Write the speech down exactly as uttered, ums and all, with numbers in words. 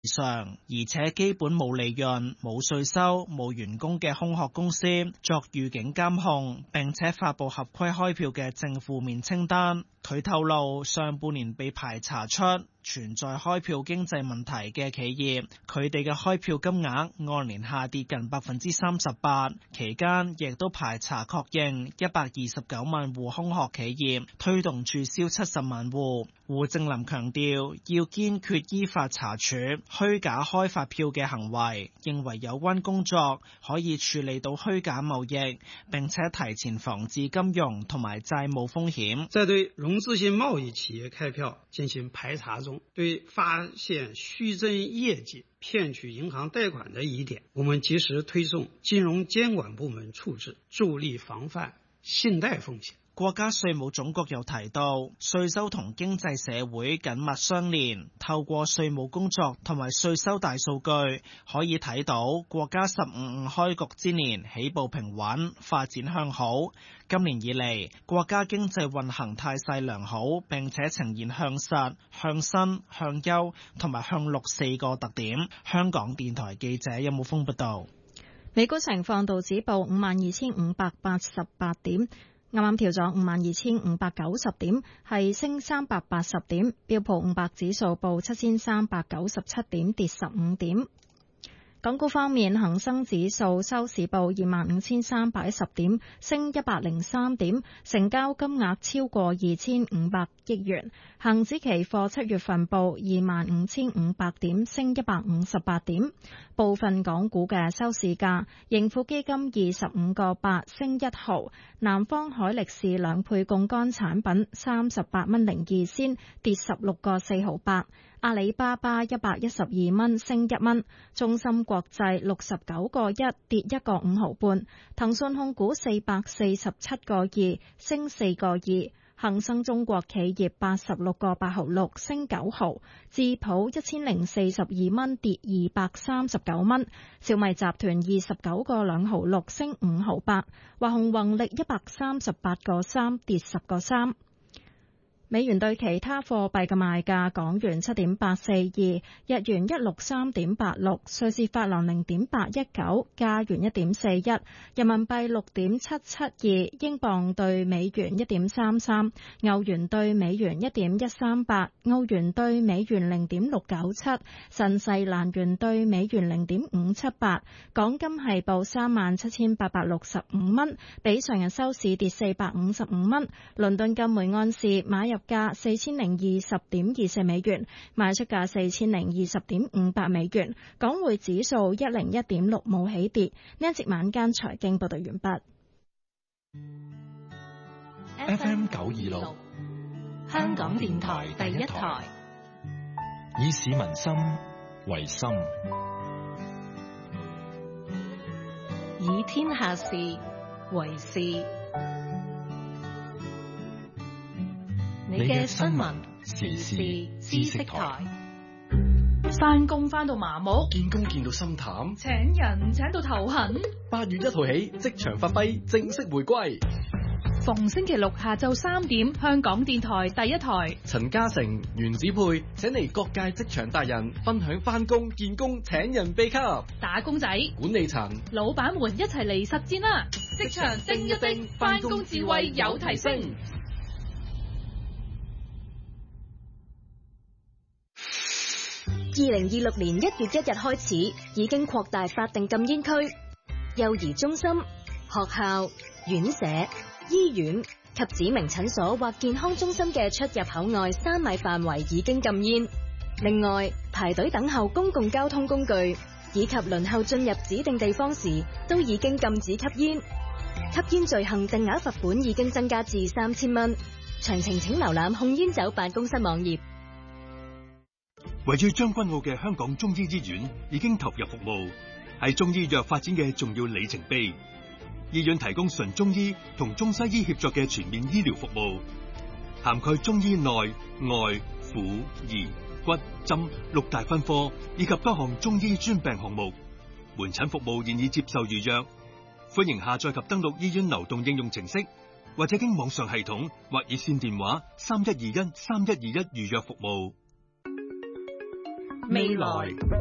上，而且基本冇利潤、冇稅收、冇員工嘅空殼公司作預警監控，並且發布合規開票嘅正負面清單。佢透露，上半年被排查出存在開票經濟問題嘅企業，佢哋嘅開票金額按年下跌近百分之三十八。期間亦都排查確認一百二十九萬戶空殼企業，推動註銷七十萬戶。胡正林強調，要堅決依法查處虛假開發票嘅行為，認為有關工作可以處理到虛假貿易，並且提前防治金融同埋債務風險。 在對融資性貿易企業開票進行排查中，對發現虛增業績、騙取銀行貸款的疑點，我們及時推送金融監管部門處置，助力防範信貸風險。 國家稅務總局又提到，稅收同經濟社會緊密相連，透過稅務工作同埋稅收大數據，可以睇到國家十五五開局之年起步平穩，發展向好。今年以嚟，國家經濟運行態勢良好，並且呈現向實、向新、向優同埋向綠四個特點。香港電台記者任武峰報道。 美股情況，道指報五萬二千五百八十八點。啱啱調咗五萬二千五百九十點，係升三百八十點。標普五百指數報七千三百九十七點，跌十五點。港股方面，恒生指數收市報二萬五千三百一十點，升一百零三點，成交金額超過二千五百億元。恒指期貨七月份報二萬五千五百點，升一百五十八點。部分港股嘅收市價，盈富基金二十五個八升一毫，南方海力士兩倍槓桿產品三十八蚊零二仙，跌十六個四毫八。阿里巴巴一百一十二蚊升一蚊，中芯國際六十九個一跌一個五毫半，騰訊控股四百四十七個二升四個二，恒生中國企業八十六個八毫六升九毫，智普一千零四十二蚊跌二百三十九蚊，小米集團二十九個兩毫六升五毫八，華虹宏力一百三十八個三跌十個三。美元對其他貨幣嘅賣價：港元七點八四二，日元一六三點八六，瑞士法郎零點八一九，加元一點四一，人民幣六點七七二，英鎊對美元一點三三，歐元對美元一點一三八，澳元對美元零點六九七，新西蘭元對美元零點五七八。港金係報三萬七千八百六十五蚊，比上日收市跌四百五十五蚊。倫敦金每安士買入價四千零二十點二四美元，賣出價四千零二十點五八美元。港匯指數一零一點六，冇起跌。呢一節晚間財經報道完畢。 F M 九二六，香港電台第一台，以市民心為心， 以天下事為事。你嘅新聞時事知識台， 翻工翻到麻木， 見工見到心淡， 請人請到頭痕。 八月一號起，職場發揮正式回歸。 逢星期六下晝三點，香港電台第一台， 陳嘉誠、袁子佩請嚟各界職場達人分享翻工、見工、請人秘笈。 打工仔、 管理層、 老闆們一齊嚟實戰啦！職場叮一叮，翻工智慧有提升。 二零二六年一月一日開始，已經擴大法定禁煙區，幼兒中心、學校、院舍、醫院及指明診所或健康中心嘅出入口外三米範圍已經禁煙。另外，排隊等候公共交通工具以及輪候進入指定地方時，都已經禁止吸煙。吸煙罪行定額罰款已經增加至三千蚊。詳情請瀏覽控煙酒辦公室網頁。 位於將軍澳嘅香港中醫醫院已經投入服務，係中醫藥發展嘅重要里程碑。醫院提供純中醫同中西醫協作嘅全面醫療服務，涵蓋中醫內外婦兒骨針六大分科以及多項中醫專病項目。門診服務現已接受預約，歡迎下載及登錄醫院流動應用程式，或者經網上系統或熱線電話三一二一三一二一預約服務。 未來。